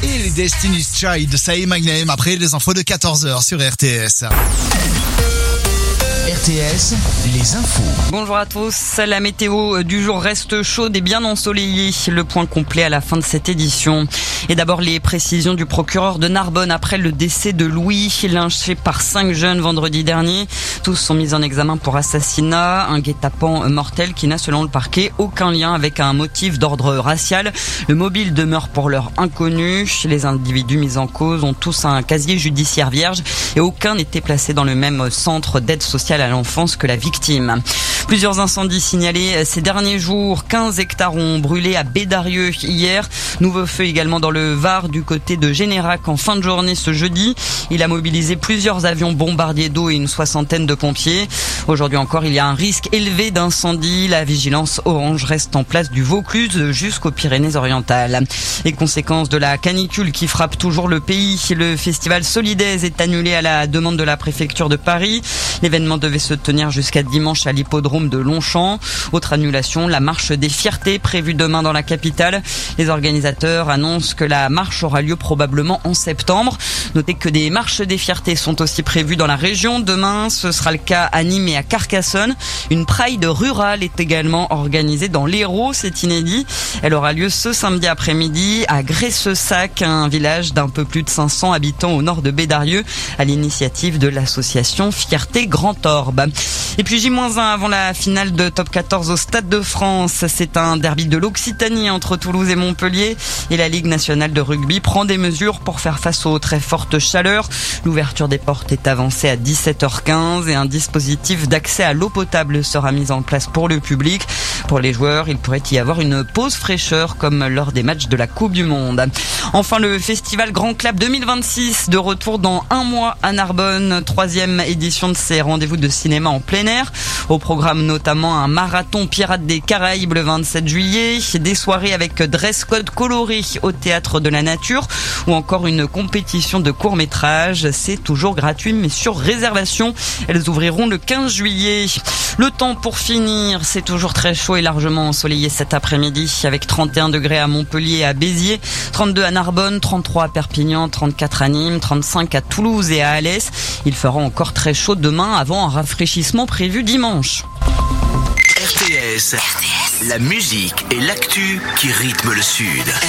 et les Destiny's Child, Say My Name, après les infos de 14h sur RTS. RTS, les infos. Bonjour à tous, la météo du jour reste chaude et bien ensoleillée. Le point complet à la fin de cette édition. Et d'abord les précisions du procureur de Narbonne après le décès de Louis, lynché par 5 jeunes vendredi dernier. Tous sont mis en examen pour assassinat, un guet-apens mortel qui n'a selon le parquet aucun lien avec un motif d'ordre racial. Le mobile demeure pour l'heure inconnu. Les individus mis en cause ont tous un casier judiciaire vierge et aucun n'était placé dans le même centre d'aide sociale à l'enfance que la victime. Plusieurs incendies signalés ces derniers jours. 15 hectares ont brûlé à Bédarieux hier. Nouveau feu également dans le Var du côté de Générac en fin de journée ce jeudi. Il a mobilisé plusieurs avions bombardiers d'eau et une soixantaine de pompiers. Aujourd'hui encore, il y a un risque élevé d'incendie. La vigilance orange reste en place du Vaucluse jusqu'aux Pyrénées-Orientales. Et conséquence de la canicule qui frappe toujours le pays, le festival Solidaise est annulé à la demande de la préfecture de Paris. L'événement devait se tenir jusqu'à dimanche à l'hippodrome de Longchamp. Autre annulation, la marche des fiertés prévue demain dans la capitale. Les organisateurs annoncent que la marche aura lieu probablement en septembre. Notez que des marches des fiertés sont aussi prévues dans la région. Demain, ce sera le cas à Nîmes et à Carcassonne. Une Pride rurale est également organisée dans l'Hérault, c'est inédit. Elle aura lieu ce samedi après-midi à Gressessac, un village d'un peu plus de 500 habitants au nord de Bédarieux, à l'initiative de l'association Fierté Grand Orbe. Et puis J-1 avant la finale de Top 14 au Stade de France. C'est un derby de l'Occitanie entre Toulouse et Montpellier. Et la Ligue nationale de rugby prend des mesures pour faire face aux très fortes chaleurs. L'ouverture des portes est avancée à 17h15 et un dispositif d'accès à l'eau potable sera mis en place pour le public. Pour les joueurs, il pourrait y avoir une pause fraîcheur comme lors des matchs de la Coupe du Monde. Enfin, le festival Grand Clap 2026 de retour dans un mois à Narbonne. 3e édition de ces rendez-vous de cinéma en plein air. Au programme notamment un marathon Pirates des Caraïbes le 27 juillet, des soirées avec dress code coloré au Théâtre de la Nature ou encore une compétition de court-métrage. C'est toujours gratuit mais sur réservation. Elles ouvriront le 15 juillet. Le temps pour finir, c'est toujours très chaud et largement ensoleillé cet après-midi avec 31 degrés à Montpellier et à Béziers, 32 à Narbonne, 33 à Perpignan, 34 à Nîmes, 35 à Toulouse et à Alès. Il fera encore très chaud demain avant un rafraîchissement prévu dimanche. RTS, la musique et l'actu qui rythment le Sud.